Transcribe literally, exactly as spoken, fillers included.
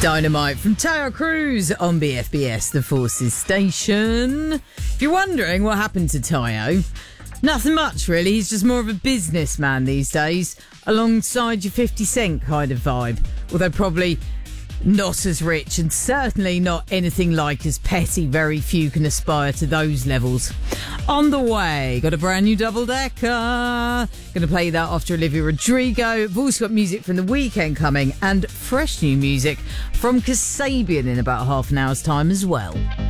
Dynamite from Tayo Cruz on B F B S, the Forces Station. If you're wondering what happened to Tayo, nothing much really. He's just more of a businessman these days, alongside your fifty cent kind of vibe. Although probably not as rich and certainly not anything like as petty. Very few can aspire to those levels. On the way, got a brand new double-decker. Going to play that after Olivia Rodrigo. We've also got music from The Weeknd coming and fresh new music from Kasabian in about half an hour's time as well.